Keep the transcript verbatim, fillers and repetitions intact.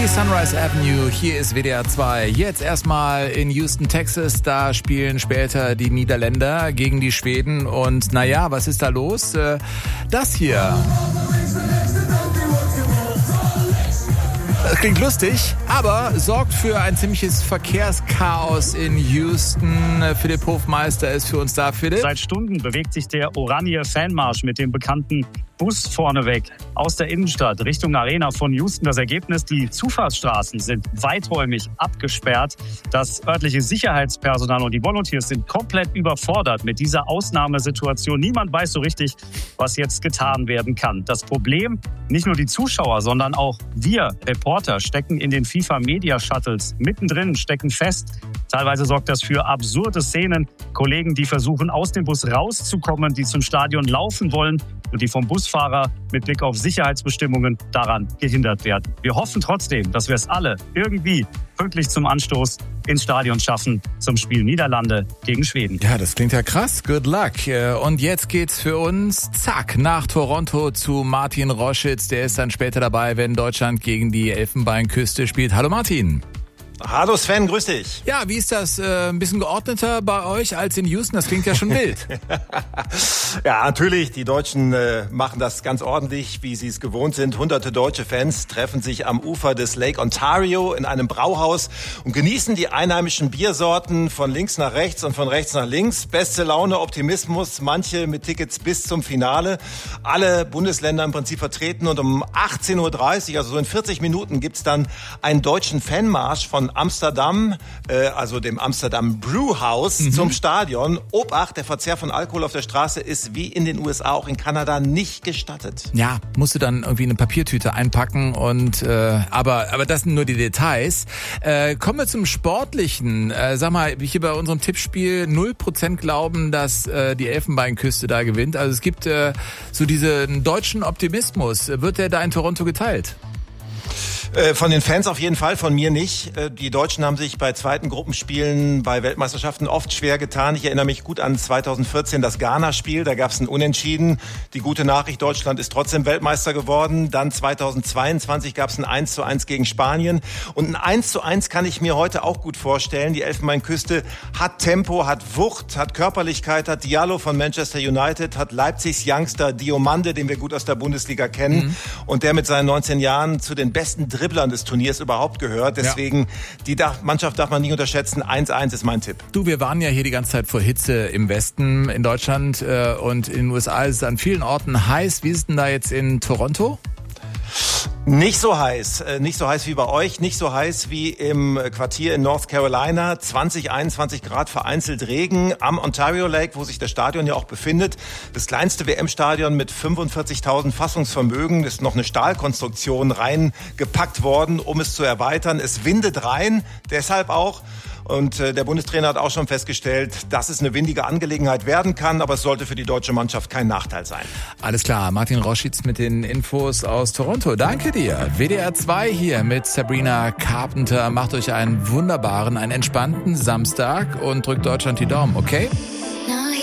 die Sunrise Avenue, hier ist W D R zwei. Jetzt erstmal in Houston, Texas, da spielen später die Niederländer gegen die Schweden. Und naja, was ist da los? Das hier. Das klingt lustig, aber sorgt für ein ziemliches Verkehrschaos in Houston. Philipp Hofmeister ist für uns da. Philipp? Seit Stunden bewegt sich der Oranje Fanmarsch mit dem bekannten Bus vorneweg aus der Innenstadt Richtung Arena von Houston. Das Ergebnis, die Zufahrtsstraßen sind weiträumig abgesperrt. Das örtliche Sicherheitspersonal und die Volunteers sind komplett überfordert mit dieser Ausnahmesituation. Niemand weiß so richtig, was jetzt getan werden kann. Das Problem, nicht nur die Zuschauer, sondern auch wir Reporter stecken in den FIFA-Media-Shuttles mittendrin, stecken fest. Teilweise sorgt das für absurde Szenen. Kollegen, die versuchen, aus dem Bus rauszukommen, die zum Stadion laufen wollen und die vom Busfahrer mit Blick auf Sicherheitsbestimmungen daran gehindert werden. Wir hoffen trotzdem, dass wir es alle irgendwie pünktlich zum Anstoß ins Stadion schaffen zum Spiel Niederlande gegen Schweden. Ja, das klingt ja krass. Good luck. Und jetzt geht's für uns, zack, nach Toronto zu Martin Roschitz. Der ist dann später dabei, wenn Deutschland gegen die Elfenbeinküste spielt. Hallo Martin. Hallo Sven, grüß dich. Ja, wie ist das? Äh, ein bisschen geordneter bei euch als in Houston? Das klingt ja schon wild. Ja, natürlich. Die Deutschen äh, machen das ganz ordentlich, wie sie es gewohnt sind. Hunderte deutsche Fans treffen sich am Ufer des Lake Ontario in einem Brauhaus und genießen die einheimischen Biersorten von links nach rechts und von rechts nach links. Beste Laune, Optimismus, manche mit Tickets bis zum Finale. Alle Bundesländer im Prinzip vertreten und um achtzehn Uhr dreißig, also so in vierzig Minuten, gibt's dann einen deutschen Fanmarsch von Amsterdam, äh, also dem Amsterdam Brewhouse, mhm. zum Stadion. Obacht, der Verzehr von Alkohol auf der Straße ist wie in den U S A auch in Kanada nicht gestattet. Ja, musst du dann irgendwie eine Papiertüte einpacken und äh, aber aber das sind nur die Details. Äh, kommen wir zum Sportlichen. Äh, sag mal, hier bei unserem Tippspiel null Prozent glauben, dass äh, die Elfenbeinküste da gewinnt. Also es gibt äh, so diesen deutschen Optimismus. Wird der da in Toronto geteilt? Von den Fans auf jeden Fall, von mir nicht. Die Deutschen haben sich bei zweiten Gruppenspielen bei Weltmeisterschaften oft schwer getan. Ich erinnere mich gut an zweitausendvierzehn, das Ghana-Spiel, da gab es ein Unentschieden. Die gute Nachricht, Deutschland ist trotzdem Weltmeister geworden. Dann zweitausendzweiundzwanzig gab es ein eins zu eins gegen Spanien. Und ein eins zu eins kann ich mir heute auch gut vorstellen. Die Elfenbeinküste hat Tempo, hat Wucht, hat Körperlichkeit, hat Diallo von Manchester United, hat Leipzigs Youngster Diomande, den wir gut aus der Bundesliga kennen. Mhm. Und der mit seinen neunzehn Jahren zu den besten Dribblern des Turniers überhaupt gehört. Deswegen, ja. die Mannschaft darf man nicht unterschätzen. eins eins ist mein Tipp. Du, wir waren ja hier die ganze Zeit vor Hitze im Westen, in Deutschland äh, und in den U S A ist es an vielen Orten heiß. Wie ist es denn da jetzt in Toronto? Nicht so heiß, nicht so heiß wie bei euch, nicht so heiß wie im Quartier in North Carolina. zwanzig, einundzwanzig Grad, vereinzelt Regen am Ontario Lake, wo sich das Stadion ja auch befindet. Das kleinste W M-Stadion mit fünfundvierzigtausend Fassungsvermögen. Ist noch eine Stahlkonstruktion reingepackt worden, um es zu erweitern. Es windet rein, deshalb auch. Und äh, der Bundestrainer hat auch schon festgestellt, dass es eine windige Angelegenheit werden kann, aber es sollte für die deutsche Mannschaft kein Nachteil sein. Alles klar, Martin Roschitz mit den Infos aus Toronto. Danke dir. W D R zwei hier mit Sabrina Carpenter. Macht euch einen wunderbaren, einen entspannten Samstag und drückt Deutschland die Daumen, okay?